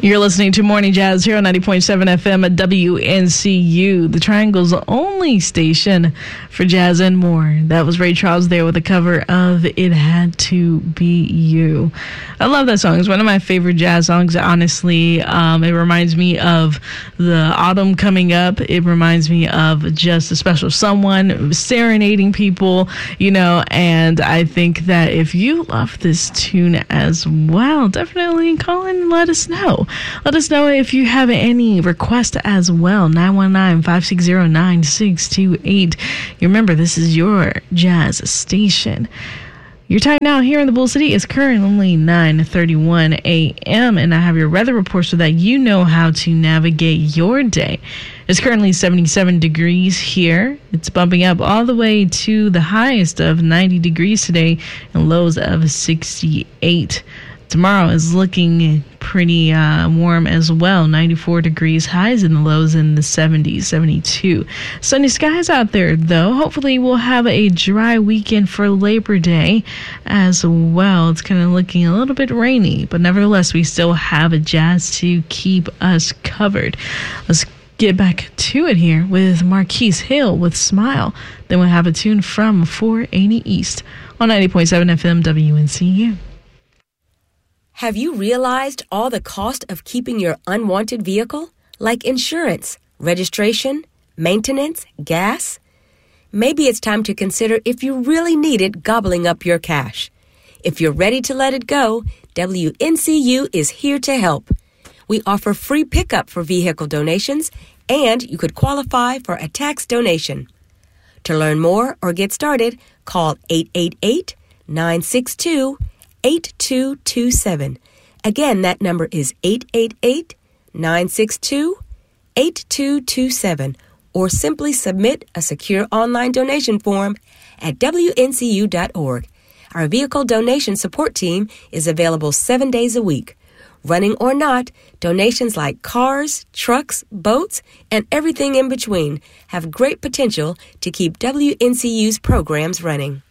You're listening to Morning Jazz here on 90.7 FM at WNCU, the Triangle's only station for jazz and more. That was Ray Charles there with a cover of It Had to Be You. I love that song. It's one of my favorite jazz songs, honestly. It reminds me of the autumn coming up. It reminds me of just a special someone serenading people, and I think that if you love this tune as well, definitely call in and let us know. Let us know if you have any requests as well. 919-560-9628. You remember, this is your jazz station. Your time now here in the Bull City is currently 9:31 a.m. and I have your weather report so that you know how to navigate your day. It's currently 77 degrees here. It's bumping up all the way to the highest of 90 degrees today and lows of 68. Tomorrow is looking pretty warm as well. 94 degrees, highs in the lows in the 70s, 72. Sunny skies out there, though. Hopefully we'll have a dry weekend for Labor Day as well. It's kind of looking a little bit rainy, but nevertheless, we still have a jazz to keep us covered. Let's get back to it here with Marquise Hill with Smile. Then we'll have a tune from 480 East on 90.7 FM WNCU. Have you realized all the cost of keeping your unwanted vehicle? Like insurance, registration, maintenance, gas? Maybe it's time to consider if you really need it gobbling up your cash. If you're ready to let it go, WNCU is here to help. We offer free pickup for vehicle donations, and you could qualify for a tax donation. To learn more or get started, call 888-962-8227. Again, that number is 888-962-8227, or simply submit a secure online donation form at WNCU.org. Our vehicle donation support team is available 7 days a week. Running or not, donations like cars, trucks, boats, and everything in between have great potential to keep WNCU's programs running.